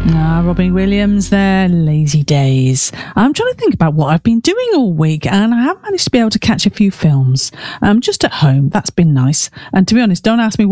Robin Williams there, Lazy Days. I'm trying to think about what I've been doing all week, and I have managed to be able to catch a few films just at home. That's been nice. And to be honest, don't ask me